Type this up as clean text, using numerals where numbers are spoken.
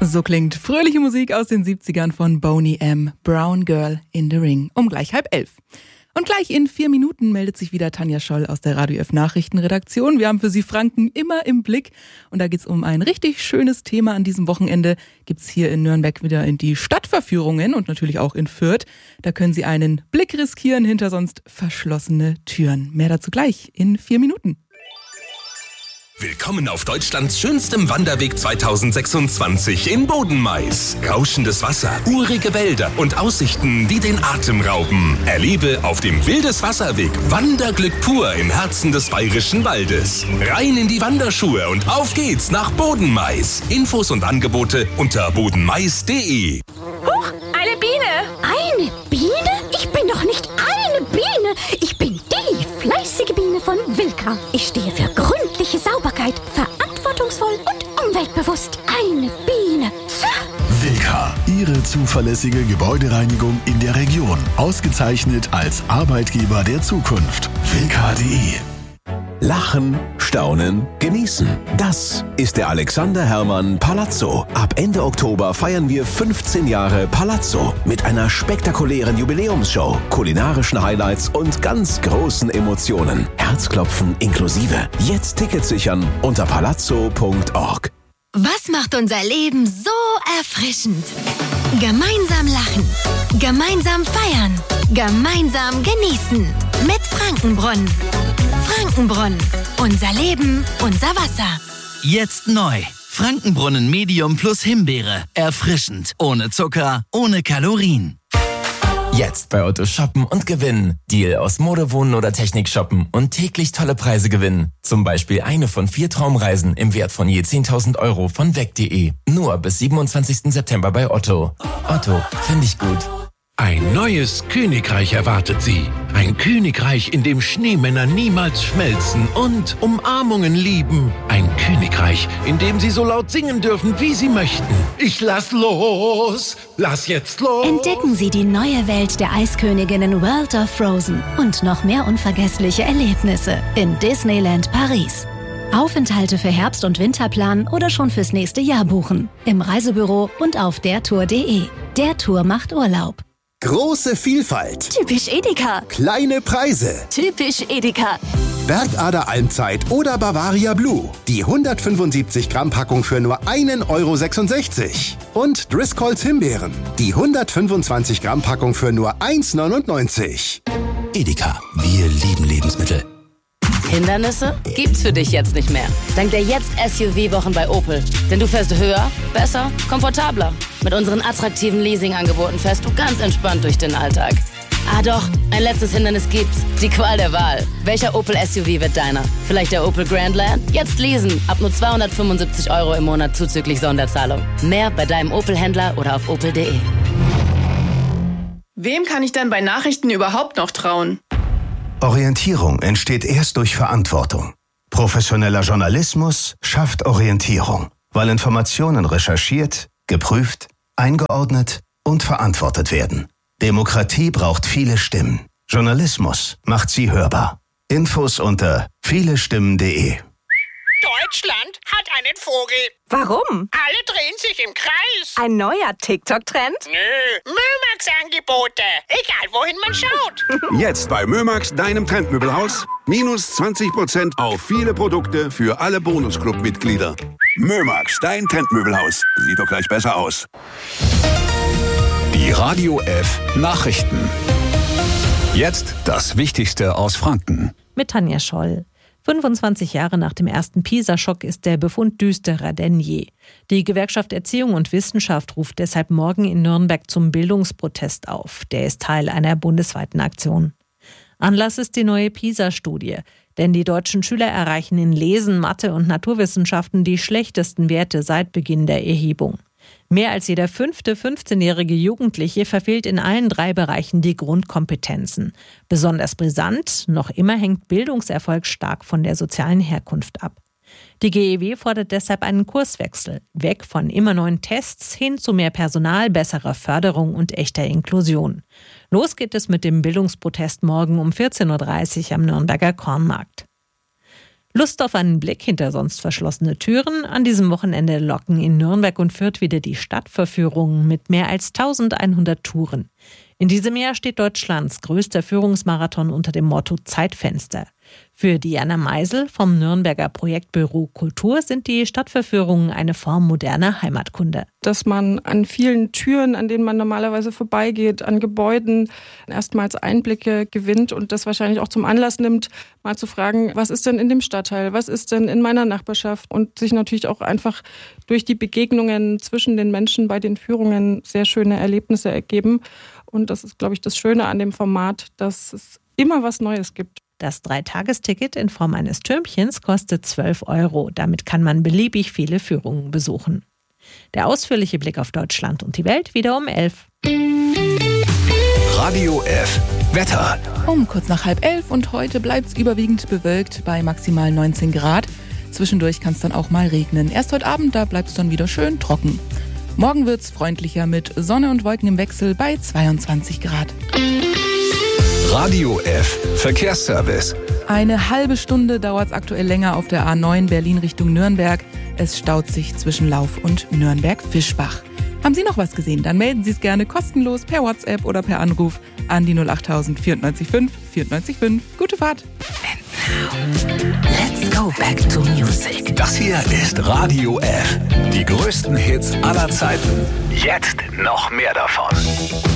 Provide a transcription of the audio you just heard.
So klingt fröhliche Musik aus den 70ern von Boney M. Brown Girl in the Ring um gleich 10:30. Und gleich in 4 Minuten meldet sich wieder Tanja Scholl aus der Radio F Nachrichtenredaktion. Wir haben für Sie Franken immer im Blick und da geht's um ein richtig schönes Thema an diesem Wochenende. Gibt's hier in Nürnberg wieder in die Stadtverführungen und natürlich auch in Fürth. Da können Sie einen Blick riskieren hinter sonst verschlossene Türen. Mehr dazu gleich in 4 Minuten. Willkommen auf Deutschlands schönstem Wanderweg 2026 in Bodenmais. Rauschendes Wasser, urige Wälder und Aussichten, die den Atem rauben. Erlebe auf dem Wildeswasserweg Wanderglück pur im Herzen des Bayerischen Waldes. Rein in die Wanderschuhe und auf geht's nach Bodenmais. Infos und Angebote unter bodenmais.de. Huch, eine Biene! Eine Biene? Ich bin doch nicht eine Biene. Ich bin die fleißige Biene von Wilka. Ich stehe für gründliche Sauberkeit, verantwortungsvoll und umweltbewusst. Eine Biene. Wilka, Ihre zuverlässige Gebäudereinigung in der Region. Ausgezeichnet als Arbeitgeber der Zukunft. Wilka.de. Lachen, staunen, genießen. Das ist der Alexander Herrmann Palazzo. Ab Ende Oktober feiern wir 15 Jahre Palazzo mit einer spektakulären Jubiläumsshow, kulinarischen Highlights und ganz großen Emotionen. Herzklopfen inklusive. Jetzt Tickets sichern unter palazzo.org. Was macht unser Leben so erfrischend? Gemeinsam lachen, gemeinsam feiern, gemeinsam genießen. Mit Frankenbrunnen. Frankenbrunnen. Unser Leben, unser Wasser. Jetzt neu. Frankenbrunnen Medium plus Himbeere. Erfrischend. Ohne Zucker, ohne Kalorien. Jetzt bei Otto shoppen und gewinnen. Deal aus Mode, Wohnen oder Technik shoppen und täglich tolle Preise gewinnen. Zum Beispiel eine von 4 Traumreisen im Wert von je 10.000 Euro von weg.de. Nur bis 27. September bei Otto. Otto, finde ich gut. Ein neues Königreich erwartet Sie. Ein Königreich, in dem Schneemänner niemals schmelzen und Umarmungen lieben. Ein Königreich, in dem Sie so laut singen dürfen, wie Sie möchten. Ich lass los, lass jetzt los. Entdecken Sie die neue Welt der Eisköniginnen World of Frozen und noch mehr unvergessliche Erlebnisse in Disneyland Paris. Aufenthalte für Herbst- und Winterplan oder schon fürs nächste Jahr buchen. Im Reisebüro und auf dertour.de. Der Tour macht Urlaub. Große Vielfalt. Typisch Edeka. Kleine Preise. Typisch Edeka. Bergader Almzeit oder Bavaria Blue. Die 175 Gramm Packung für nur 1,66 €. Und Driscolls Himbeeren. Die 125 Gramm Packung für nur 1,99 €. Edeka, wir lieben Lebensmittel. Hindernisse gibt's für dich jetzt nicht mehr. Dank der Jetzt-SUV-Wochen bei Opel. Denn du fährst höher, besser, komfortabler. Mit unseren attraktiven Leasing-Angeboten fährst du ganz entspannt durch den Alltag. Ah doch, ein letztes Hindernis gibt's. Die Qual der Wahl. Welcher Opel-SUV wird deiner? Vielleicht der Opel Grandland? Jetzt leasen. Ab nur 275 € im Monat zuzüglich Sonderzahlung. Mehr bei deinem Opel-Händler oder auf opel.de. Wem kann ich denn bei Nachrichten überhaupt noch trauen? Orientierung entsteht erst durch Verantwortung. Professioneller Journalismus schafft Orientierung, weil Informationen recherchiert, geprüft, eingeordnet und verantwortet werden. Demokratie braucht viele Stimmen. Journalismus macht sie hörbar. Infos unter vielestimmen.de. Deutschland hat einen Vogel. Warum? Alle drehen sich im Kreis. Ein neuer TikTok-Trend? Nö, Mömax-Angebote. Egal, wohin man schaut. Jetzt bei Mömax, deinem Trendmöbelhaus. Minus 20% auf viele Produkte für alle Bonusclub-Mitglieder. Mömax, dein Trendmöbelhaus. Sieht doch gleich besser aus. Die Radio F Nachrichten. Jetzt das Wichtigste aus Franken. Mit Tanja Scholl. 25 Jahre nach dem ersten PISA-Schock ist der Befund düsterer denn je. Die Gewerkschaft Erziehung und Wissenschaft ruft deshalb morgen in Nürnberg zum Bildungsprotest auf. Der ist Teil einer bundesweiten Aktion. Anlass ist die neue PISA-Studie. Denn die deutschen Schüler erreichen in Lesen, Mathe und Naturwissenschaften die schlechtesten Werte seit Beginn der Erhebung. Mehr als jeder 5. 15-jährige Jugendliche verfehlt in allen 3 Bereichen die Grundkompetenzen. Besonders brisant, noch immer hängt Bildungserfolg stark von der sozialen Herkunft ab. Die GEW fordert deshalb einen Kurswechsel, weg von immer neuen Tests hin zu mehr Personal, besserer Förderung und echter Inklusion. Los geht es mit dem Bildungsprotest morgen um 14:30 Uhr am Nürnberger Kornmarkt. Lust auf einen Blick hinter sonst verschlossene Türen? An diesem Wochenende locken in Nürnberg und Fürth wieder die Stadtverführungen mit mehr als 1100 Touren. In diesem Jahr steht Deutschlands größter Führungsmarathon unter dem Motto Zeitfenster. Für Diana Meisel vom Nürnberger Projektbüro Kultur sind die Stadtverführungen eine Form moderner Heimatkunde. Dass man an vielen Türen, an denen man normalerweise vorbeigeht, an Gebäuden erstmals Einblicke gewinnt und das wahrscheinlich auch zum Anlass nimmt, mal zu fragen, was ist denn in dem Stadtteil, was ist denn in meiner Nachbarschaft und sich natürlich auch einfach durch die Begegnungen zwischen den Menschen bei den Führungen sehr schöne Erlebnisse ergeben. Und das ist, glaube ich, das Schöne an dem Format, dass es immer was Neues gibt. Das 3-Tagesticket in Form eines Türmchens kostet 12 €. Damit kann man beliebig viele Führungen besuchen. Der ausführliche Blick auf Deutschland und die Welt wieder um 11. Radio F. Wetter. Um kurz nach 10:30 und heute bleibt es überwiegend bewölkt bei maximal 19 Grad. Zwischendurch kann es dann auch mal regnen. Erst heute Abend, da bleibt es dann wieder schön trocken. Morgen wird es freundlicher mit Sonne und Wolken im Wechsel bei 22 Grad. Radio F. Verkehrsservice. Eine halbe Stunde dauert es aktuell länger auf der A9 Berlin Richtung Nürnberg. Es staut sich zwischen Lauf und Nürnberg-Fischbach. Haben Sie noch was gesehen? Dann melden Sie es gerne kostenlos per WhatsApp oder per Anruf an die 08000 94 5 94 5. Gute Fahrt! Let's go back to music. Das hier ist Radio F. Die größten Hits aller Zeiten. Jetzt noch mehr davon.